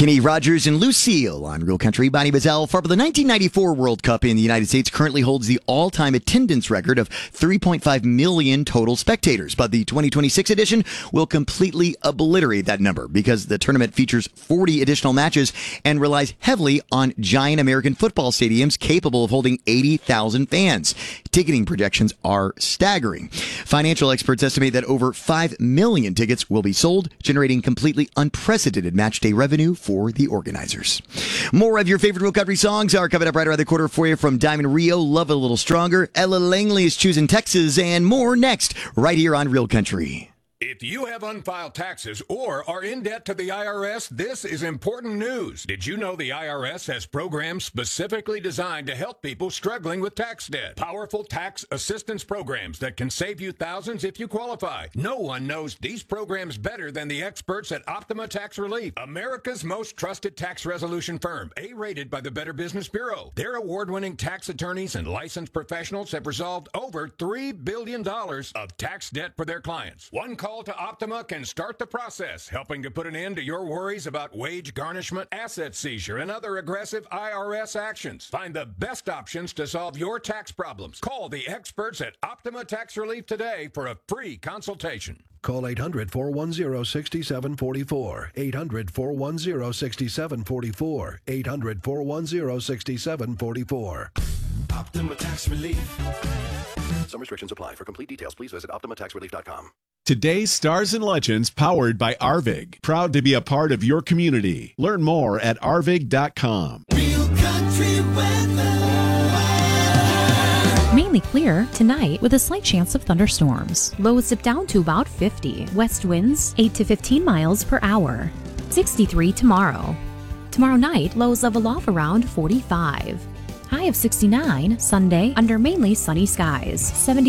Kenny Rogers and Lucille on Real Country. Bonnie Bazell for the 1994 World Cup in the United States currently holds the all-time attendance record of 3.5 million total spectators. But the 2026 edition will completely obliterate that number because the tournament features 40 additional matches and relies heavily on giant American football stadiums capable of holding 80,000 fans. Ticketing projections are staggering. Financial experts estimate that over 5 million tickets will be sold, generating completely unprecedented match day revenue for the organizers. More of your favorite Real Country songs are coming up right around the corner for you from Diamond Rio, Love It a Little Stronger, Ella Langley is choosing Texas, and more next right here on Real Country. If you have unfiled taxes or are in debt to the IRS, this is important news. Did you know the IRS has programs specifically designed to help people struggling with tax debt? Powerful tax assistance programs that can save you thousands if you qualify. No one knows these programs better than the experts at Optima Tax Relief, America's most trusted tax resolution firm, A-rated by the Better Business Bureau. Their award-winning tax attorneys and licensed professionals have resolved over $3 billion of tax debt for their clients. One call to Optima can start the process, helping to put an end to your worries about wage garnishment, asset seizure, and other aggressive IRS actions. Find the best options to solve your tax problems. Call the experts at Optima Tax Relief today for a free consultation. Call 800-410-6744. 800-410-6744. 800-410-6744. Optima Tax Relief. Some restrictions apply. For complete details, please visit OptimaTaxRelief.com. Today's Stars and Legends, powered by Arvig. Proud to be a part of your community. Learn more at arvig.com. Real Country weather. Mainly clear tonight with a slight chance of thunderstorms. Lows dip down to about 50. West winds 8 to 15 miles per hour. 63 tomorrow. Tomorrow night, lows level off around 45. High of 69 Sunday under mainly sunny skies.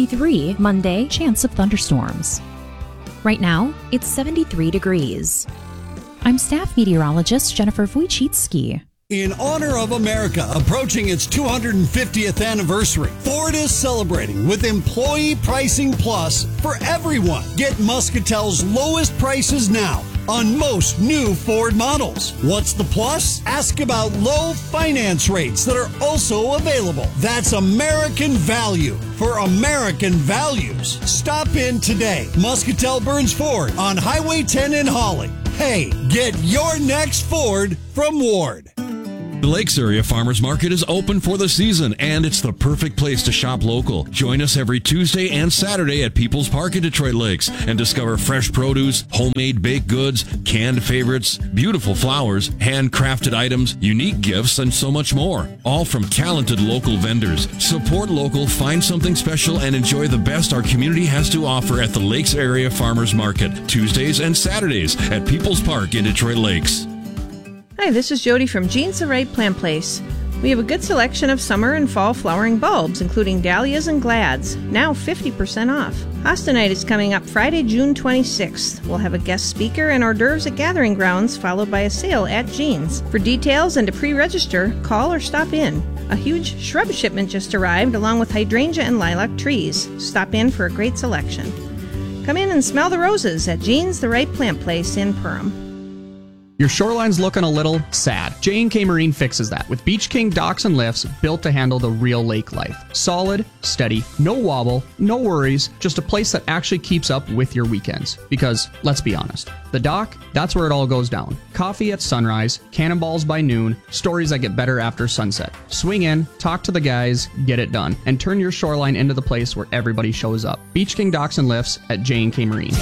73 Monday, chance of thunderstorms. Right now, it's 73 degrees. I'm staff meteorologist Jennifer Wojcicki. In honor of America approaching its 250th anniversary, Ford is celebrating with Employee Pricing Plus for everyone. Get Muscatel's lowest prices now on most new Ford models. What's the plus? Ask about low finance rates that are also available. That's American value for American values. Stop in today. Muscatel Burns Ford on Highway 10 in Holly. Hey, get your next Ford from Ward. The Lakes Area Farmers Market is open for the season, and it's the perfect place to shop local. Join us every Tuesday and Saturday at People's Park in Detroit Lakes and discover fresh produce, homemade baked goods, canned favorites, beautiful flowers, handcrafted items, unique gifts, and so much more. All from talented local vendors. Support local, find something special, and enjoy the best our community has to offer at the Lakes Area Farmers Market, Tuesdays and Saturdays at People's Park in Detroit Lakes. Hi, this is Jody from Jean's The Right Plant Place. We have a good selection of summer and fall flowering bulbs, including dahlias and glads, now 50% off. Hosta Night is coming up Friday, June 26th. We'll have a guest speaker and hors d'oeuvres at Gathering Grounds, followed by a sale at Jean's. For details and to pre-register, call or stop in. A huge shrub shipment just arrived, along with hydrangea and lilac trees. Stop in for a great selection. Come in and smell the roses at Jean's The Right Plant Place in Perham. Your shoreline's looking a little sad. J&K Marine fixes that with Beach King docks and lifts built to handle the real lake life. Solid, steady, no wobble, no worries, just a place that actually keeps up with your weekends. Because, let's be honest, the dock, that's where it all goes down. Coffee at sunrise, cannonballs by noon, stories that get better after sunset. Swing in, talk to the guys, get it done, and turn your shoreline into the place where everybody shows up. Beach King docks and lifts at J&K Marine.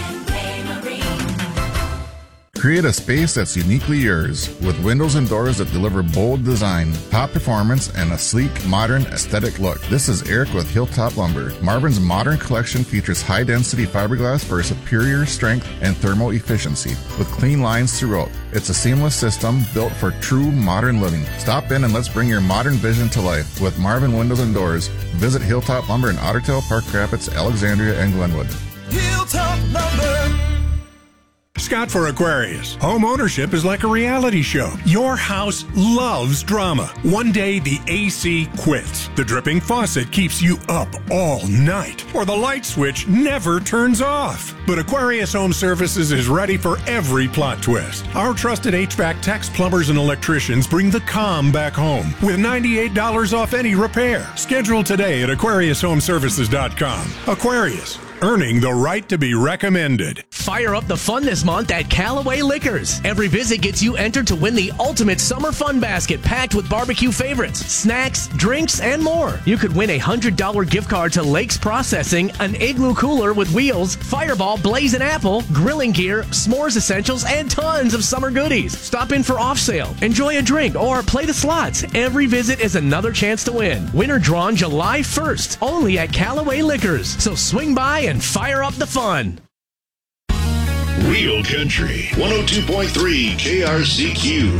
Create a space that's uniquely yours with windows and doors that deliver bold design, top performance, and a sleek, modern, aesthetic look. This is Eric with Hilltop Lumber. Marvin's modern collection features high-density fiberglass for superior strength and thermal efficiency with clean lines throughout. It's a seamless system built for true modern living. Stop in and let's bring your modern vision to life with Marvin Windows and Doors. Visit Hilltop Lumber in Ottertail, Park Rapids, Alexandria, and Glenwood. Hilltop Lumber. Scott for Aquarius. Home ownership is like a reality show. Your house loves drama. One day the AC quits. The dripping faucet keeps you up all night. Or the light switch never turns off. But Aquarius Home Services is ready for every plot twist. Our trusted HVAC techs, plumbers, and electricians bring the calm back home with $98 off any repair. Schedule today at AquariusHomeservices.com. Aquarius, earning the right to be recommended. Fire up the fun this month at Callaway Liquors. Every visit gets you entered to win the ultimate summer fun basket packed with barbecue favorites, snacks, drinks, and more. You could win a $100 gift card to Lakes Processing, an Igloo cooler with wheels, Fireball, Blazing Apple, grilling gear, s'mores essentials, and tons of summer goodies. Stop in for off sale, enjoy a drink, or play the slots. Every visit is another chance to win. Winner drawn July 1st, only at Callaway Liquors. So swing by and fire up the fun. Real Country 102.3 KRCQ.